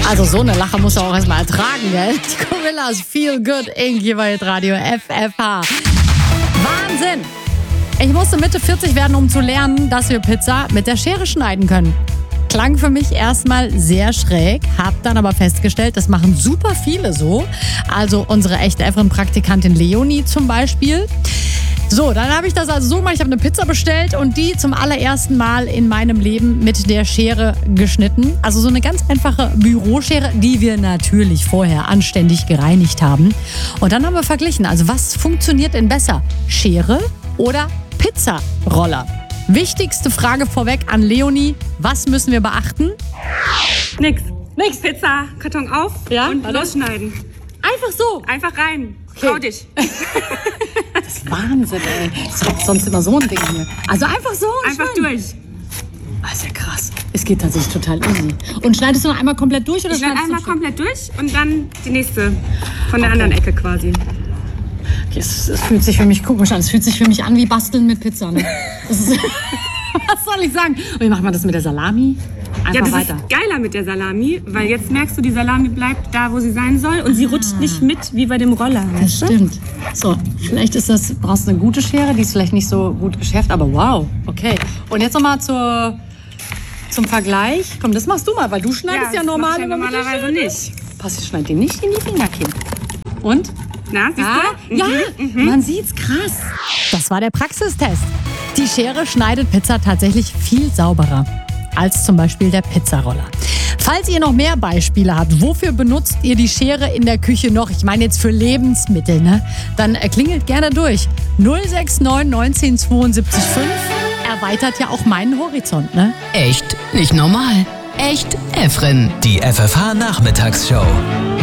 Also so eine Lache muss er auch erstmal ertragen, gell? Die Gorillas Feel Good Inc. hier bei Radio FFH. Wahnsinn! Ich musste Mitte 40 werden, um zu lernen, dass wir Pizza mit der Schere schneiden können. Klang für mich erstmal sehr schräg, hab dann aber festgestellt, das machen super viele so. Also unsere echte Efren-Praktikantin Leonie zum Beispiel. So, dann habe ich das also so gemacht, ich habe eine Pizza bestellt und die zum allerersten Mal in meinem Leben mit der Schere geschnitten. Also so eine ganz einfache Büroschere, die wir natürlich vorher anständig gereinigt haben. Und dann haben wir verglichen, also was funktioniert denn besser? Schere oder Pizzaroller? Wichtigste Frage vorweg an Leonie, was müssen wir beachten? Nix. Pizza, Karton auf und losschneiden. Einfach so. Einfach rein. Okay. Trau dich. Das ist Wahnsinn, ey. Das ist sonst immer so ein Ding hier. Also einfach so. Einfach durch. Das ist ja krass. Es geht tatsächlich total easy. Und schneidest du noch einmal komplett durch? Oder ich schneide einmal komplett durch und dann die nächste von der anderen Ecke quasi. Okay, es fühlt sich für mich, guck mal an, es fühlt sich für mich an wie Basteln mit Pizza. Ne? Das ist, was soll ich sagen? Und wie macht man das mit der Salami? Einfach weiter. Ist geiler mit der Salami, weil jetzt merkst du, die Salami bleibt da, wo sie sein soll und sie rutscht nicht mit wie bei dem Roller. Das stimmt. So, vielleicht brauchst du eine gute Schere, die ist vielleicht nicht so gut geschärft, aber wow, okay. Und jetzt nochmal zum Vergleich. Komm, das machst du mal, weil du schneidest ja normalerweise nicht. Passt, ich schneide dir nicht in die Fingerchen. Und? Na, siehst du? Ja, man sieht's, krass. Das war der Praxistest. Die Schere schneidet Pizza tatsächlich viel sauberer als zum Beispiel der Pizzaroller. Falls ihr noch mehr Beispiele habt, wofür benutzt ihr die Schere in der Küche noch? Ich meine jetzt für Lebensmittel, ne? Dann klingelt gerne durch. 069 19 72 5 erweitert ja auch meinen Horizont, ne? Echt nicht normal. Echt Efren. Die FFH Nachmittagsshow.